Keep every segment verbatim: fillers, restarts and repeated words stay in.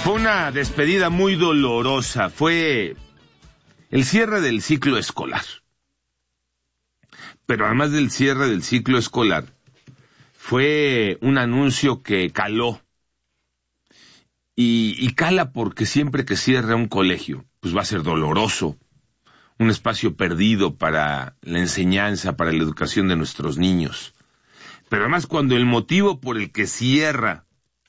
Fue una despedida muy dolorosa, fue el cierre del ciclo escolar. Pero además del cierre del ciclo escolar, fue un anuncio que caló. Y, y cala porque siempre que cierra un colegio, pues va a ser doloroso. Un espacio perdido para la enseñanza, para la educación de nuestros niños. Pero además cuando el motivo por el que cierra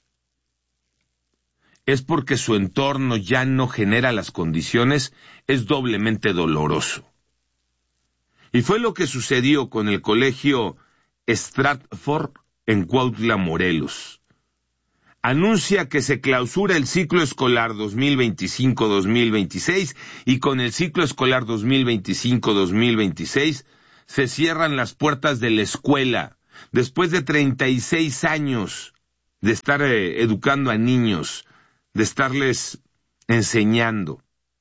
es porque su entorno ya no genera las condiciones, es doblemente doloroso. Y fue lo que sucedió con el colegio Stratford en Cuautla, Morelos. Anuncia que se clausura el ciclo escolar dos mil veinticinco dos mil veintiséis y con el ciclo escolar dos mil veinticinco dos mil veintiséis se cierran las puertas de la escuela después de treinta y seis años de estar eh, educando a niños, de estarles enseñando.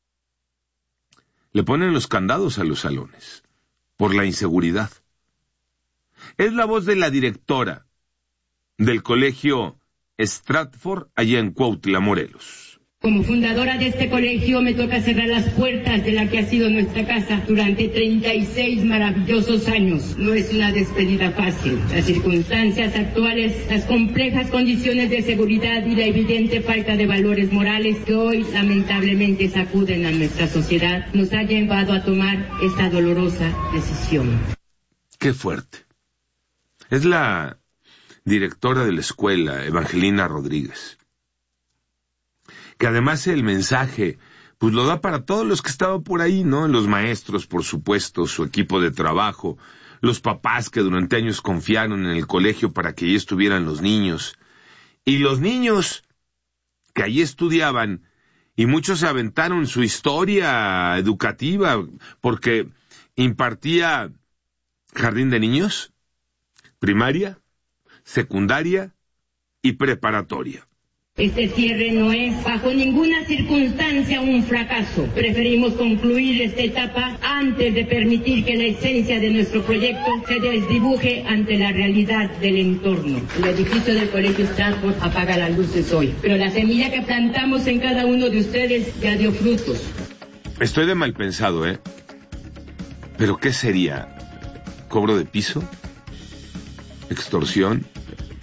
Le ponen los candados a los salones por la inseguridad. Es la voz de la directora del colegio Stratford, allá en Cuautla, Morelos. Como fundadora de este colegio me toca cerrar las puertas de la que ha sido nuestra casa durante treinta y seis maravillosos años. No es una despedida fácil. Las circunstancias actuales, las complejas condiciones de seguridad y la evidente falta de valores morales que hoy lamentablemente sacuden a nuestra sociedad nos ha llevado a tomar esta dolorosa decisión. Qué fuerte. Es la directora de la escuela, Evangelina Rodríguez, que además el mensaje, pues lo da para todos los que estaban por ahí, ¿no? Los maestros, por supuesto, su equipo de trabajo, los papás que durante años confiaron en el colegio para que allí estuvieran los niños, y los niños que allí estudiaban, y muchos se aventaron su historia educativa, porque impartía jardín de niños, primaria, secundaria y preparatoria. Este cierre no es bajo ninguna circunstancia un fracaso. Preferimos concluir esta etapa antes de permitir que la esencia de nuestro proyecto se desdibuje ante la realidad del entorno. El edificio del Colegio Stratford apaga las luces hoy, pero la semilla que plantamos en cada uno de ustedes ya dio frutos. Estoy de mal pensado, ¿eh? ¿Pero qué sería? ¿Cobro de piso? ¿Extorsión?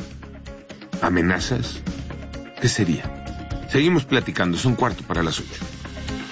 ¿Amenazas? ¿Qué sería? Seguimos platicando, son cuarto para las ocho.